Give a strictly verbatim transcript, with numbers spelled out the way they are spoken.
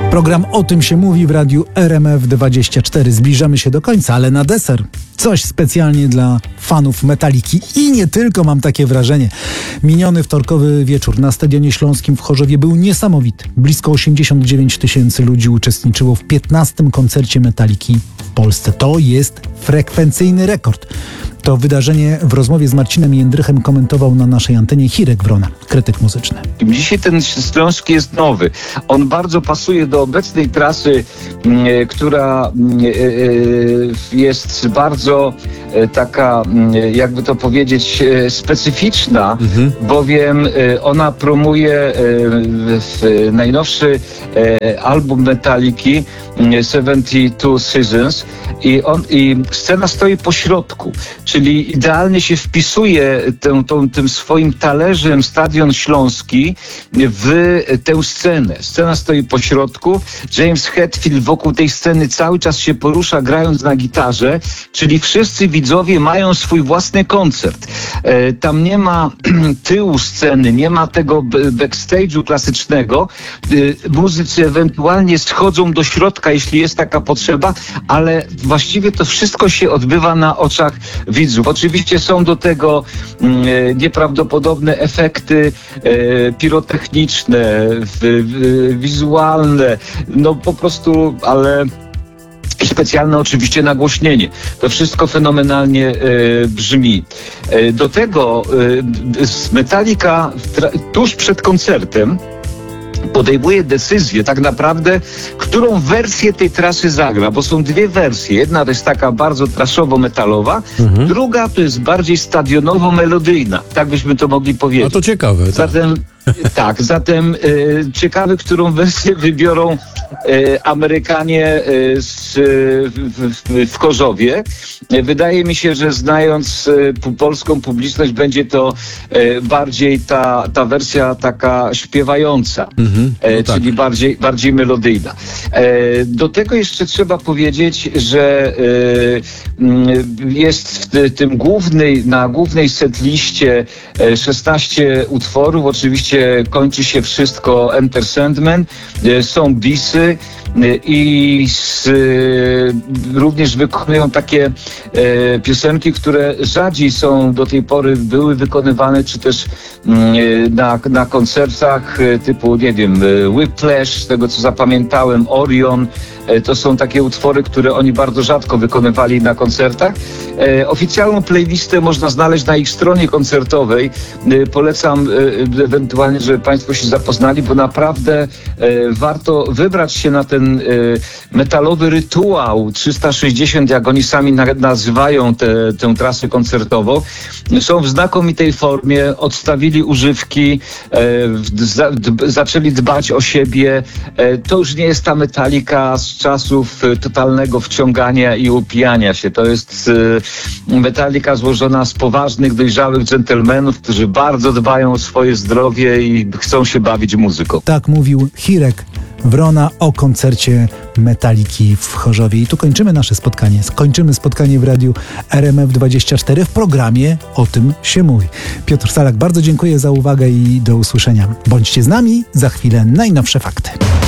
Program O tym się mówi w radiu R M F dwadzieścia cztery. Zbliżamy się do końca, ale na deser coś specjalnie dla fanów Metaliki. I nie tylko, mam takie wrażenie. Miniony wtorkowy wieczór na Stadionie Śląskim w Chorzowie był niesamowity. Blisko osiemdziesiąt dziewięć tysięcy ludzi uczestniczyło w piętnastym koncercie Metaliki w Polsce. To jest frekwencyjny rekord. To wydarzenie w rozmowie z Marcinem Jędrychem komentował na naszej antenie Hirek Wrona, krytyk muzyczny. Dzisiaj ten Śląski jest nowy. On bardzo pasuje do obecnej trasy, e, która e, jest bardzo e, taka, e, jakby to powiedzieć, e, specyficzna, mhm. bowiem e, ona promuje e, w, najnowszy e, album Metaliki siedemdziesiąt dwa Seasons i, on, i scena stoi po środku, czyli idealnie się wpisuje tę, tą, tym swoim talerzem Stadion Śląski w tę scenę. Scena stoi po środku, James Hetfield wokół tej sceny cały czas się porusza, grając na gitarze, czyli wszyscy widzowie mają swój własny koncert. E, tam nie ma tyłu sceny, nie ma tego backstage'u klasycznego. E, muzycy ewentualnie schodzą do środka, jeśli jest taka potrzeba, ale właściwie to wszystko się odbywa na oczach widzów. Oczywiście są do tego e, nieprawdopodobne efekty e, pirotechniczne, w, w, wizualne, no po prostu, ale i specjalne oczywiście nagłośnienie. To wszystko fenomenalnie e, brzmi. E, do tego e, Metallica tuż przed koncertem podejmuje decyzję tak naprawdę, którą wersję tej trasy zagra, bo są dwie wersje. Jedna to jest taka bardzo traszowo-metalowa, mhm. druga to jest bardziej stadionowo-melodyjna. Tak byśmy to mogli powiedzieć. A to ciekawe. Tak. Zatem, tak, zatem e, ciekawe, którą wersję wybiorą e, Amerykanie e, z, w, w, w Chorzowie. E, wydaje mi się, że znając e, polską publiczność, będzie to e, bardziej ta, ta wersja taka śpiewająca, mhm, no e, tak. czyli bardziej, bardziej melodyjna. E, do tego jeszcze trzeba powiedzieć, że e, jest w tym głównej, na głównej setliście e, szesnaście utworów. Oczywiście kończy się wszystko Enter Sandman, e, są bisy e, i z, e, również wykonują takie e, piosenki, które rzadziej są do tej pory były wykonywane, czy też e, na, na koncertach e, typu, nie wiem, e, Whiplash, z tego co zapamiętałem, Orion. E, to są takie utwory, które oni bardzo rzadko wykonywali na koncertach. E, oficjalną playlistę można znaleźć na ich stronie koncertowej. E, polecam e, ewentualnie, żeby Państwo się zapoznali, bo naprawdę e, warto wybrać się na ten e, metalowy rytuał trzysta sześćdziesiąt, jak oni sami na, nazywają te, tę trasę koncertową. Są w znakomitej formie, odstawili używki, e, za, d, zaczęli dbać o siebie. E, to już nie jest ta Metallica z czasów e, totalnego wciągania i upijania się. To jest e, Metallica złożona z poważnych, dojrzałych dżentelmenów, którzy bardzo dbają o swoje zdrowie i chcą się bawić muzyką. Tak mówił Hirek Wrona o koncercie Metaliki w Chorzowie. I tu kończymy nasze spotkanie. Skończymy spotkanie w radiu R M F dwadzieścia cztery w programie O tym się mówi. Piotr Salak, bardzo dziękuję za uwagę i do usłyszenia. Bądźcie z nami, za chwilę najnowsze fakty.